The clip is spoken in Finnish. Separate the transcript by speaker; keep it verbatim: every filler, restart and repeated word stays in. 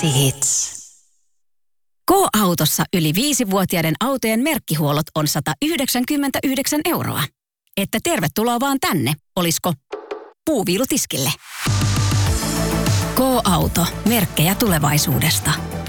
Speaker 1: Hits. K-autossa yli viisivuotiaiden autojen merkkihuollot on sata yhdeksänkymmentäyhdeksän euroa. Että tervetuloa vaan tänne, olisko puuviilutiskille. K-auto, merkkejä tulevaisuudesta.